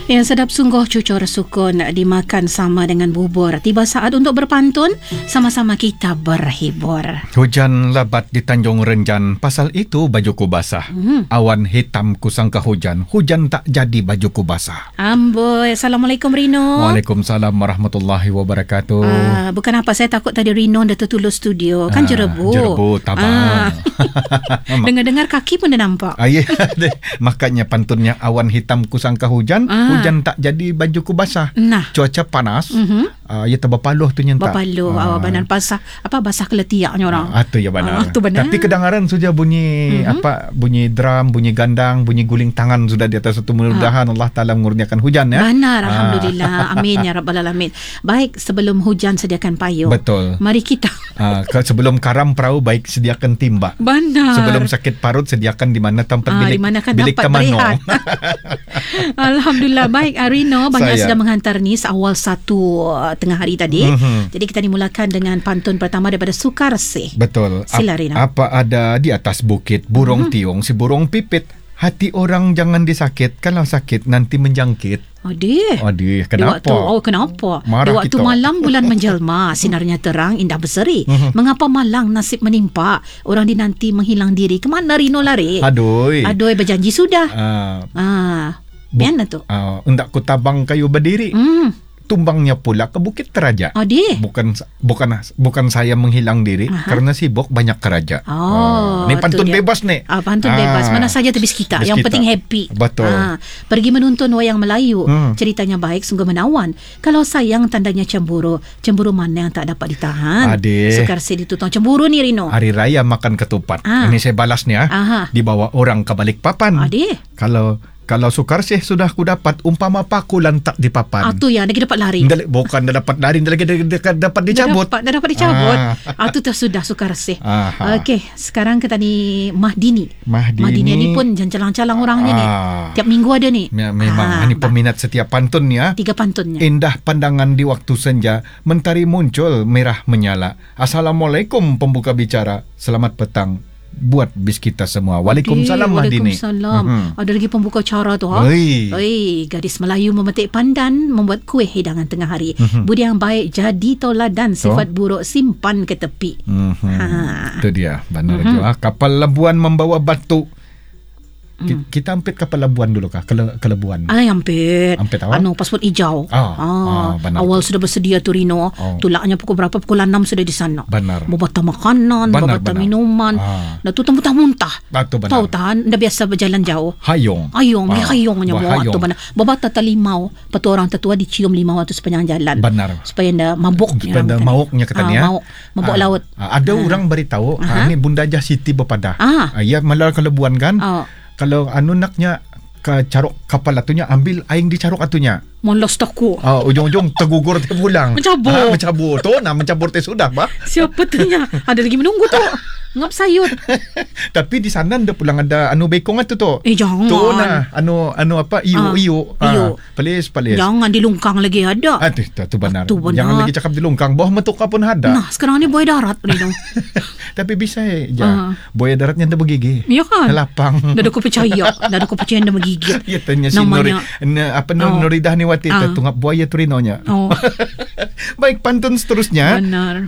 Yang sedap sungguh cucur sukun dimakan sama dengan bubur. Tiba saat untuk berpantun, sama-sama kita berhibur. Hujan lebat di Tanjung Renjan, pasal itu bajuku basah. Awan hitam kusangka hujan, hujan tak jadi bajuku basah. Amboi, Assalamualaikum Rino. Waalaikumsalam warahmatullahi wabarakatuh. Bukan apa, saya takut tadi Rino dah tertulus studio. Kan jerebu. Jerebu, tabang. Dengar-dengar kaki pun dah nampak. Ya, makanya pantunnya awan hitam kusangka hujan, hujan tak jadi bajuku basah. Nah. Cuaca panas, ya terbapaluh tu nyentak. Bapaluh, banan basah. Apa basah keletiaknya orang. Itu ya benar. Itu benar. Tapi kedengaran sudah bunyi bunyi drum, bunyi gandang, bunyi guling tangan sudah di atas itu. Mudah-mudahan Allah Taala mengurniakan hujan ya. Benar, alhamdulillah. Amin ya rabbal alamin. Baik, sebelum hujan sediakan payung. Betul. Mari kita. Sebelum karam perahu baik sediakan timba. Benar. Sebelum sakit parut sediakan di mana tempat bilik. Di mana kan bilik dapat berehat. Alhamdulillah. Baik, Arino banyak sudah menghantar ni awal satu tengah hari tadi. Jadi kita dimulakan dengan pantun pertama daripada Sukarsih. Betul. Sila Rino. Apa ada di atas bukit burung tiung si burung pipit. Hati orang jangan disakit, kalau sakit nanti menjangkit. Aduh, kenapa? Kenapa? Marah di waktu kita. malam bulan menjelma, sinarnya terang, indah berseri. Mengapa malang nasib menimpa? Orang dinanti menghilang diri. Kemana Rino lari? Aduh, berjanji sudah. Mana tu? Undak ku tabang kayu berdiri. Tumbangnya pula ke Bukit Teraja. Bukan saya menghilang diri karena sibuk banyak keraja. Ni pantun bebas ni. Pantun bebas. Mana saja tebis kita. Yang penting happy. Betul. Pergi menonton wayang Melayu. Ceritanya baik, sungguh menawan. Kalau sayang tandanya cemburu. Cemburu mana yang tak dapat ditahan? Sukarsih ditutang cemburu ni Rino. Hari raya makan ketupat. Ini saya balas ni dibawa orang ke Balikpapan. Kalau Sukarsih sudah ku dapat, umpama paku lantak di papan. Tu ya, lagi dapat lari. Bukan dah dapat lari, lagi dapat dicabut. Dah dapat dicabut. Tu dah sudah Sukarsih. Okey, sekarang kita ni Mahdini ni pun calang-calang orangnya ni. Tiap minggu ada ni. Memang ini peminat setiap pantun ya. 3 pantunnya. Indah pandangan di waktu senja, mentari muncul merah menyala. Assalamualaikum pembuka bicara. Selamat petang buat bis kita semua. Waalaikumsalam Mahdini. Waalaikumsalam. Ada lagi pembuka cara tu gadis Melayu memetik pandan, membuat kuih hidangan tengah hari. Budi yang baik jadi tauladan, sifat buruk simpan ke tepi. Itu dia. Benar juga. Kapal Labuan membawa batu. Kita ampit kapal Labuan dulu kah? Ke Labuan. Ampit awak? Pasport hijau. Benar. Awal sudah bersedia tu Rino. Tulaknya pukul berapa? Pukul 6 sudah di sana. Benar. Membata makanan, membata minuman. Dah tu muntah-muntah. Tahu tahan, dah biasa berjalan jauh. Hayong nya bawa tu benar. Membata talimau. Patu orang tetua dicium limau tu sepanjang jalan. Benar. Supaya anda mabuknya. Supaya anda mauknya katanya. Mabuk laut. Ada orang beritahu, ni Bunda Jah Siti berpada. Ya malah ke Labuan kan. Kalau naknya ke caruk kapal atunya, ambil aing di caruk atunya. Malas takut. Ujung-ujung tergugur dia pulang. Mencabur tu, mencabur teh sudah bah. Siapa tanya? Ada lagi menunggu tu. Ngap sayur. Tapi di sana ada pulang ada bekong tu. Jangan. Tu apa iu. Pelis. Jangan di lungkang lagi ada. Tu benar. Jangan lagi cakap di lungkang, bawah metuka pun ada. Nah, sekarang ni buaya darat Rino. Tapi bisa buaya daratnya dah bergigi. Ya kan? Lapang. Dah aku percaya dah bergigit. Ya tanya si Nuridah ni wati tungap buaya tu Rinonya. Baik, pantun seterusnya. Benar.